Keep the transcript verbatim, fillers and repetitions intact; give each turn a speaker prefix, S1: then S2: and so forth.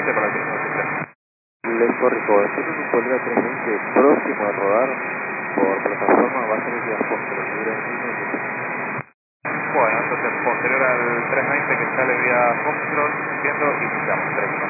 S1: adelante para el trescientos ochenta y tres.
S2: Lento Rico, esto es un Polera trescientos veinte próximo a rodar por plataforma, va a ser vía Foxtrot, dura un minuto.
S1: Bueno, entonces posterior al trescientos veinte que sale vía Foxtrot, entiendo, iniciamos tres.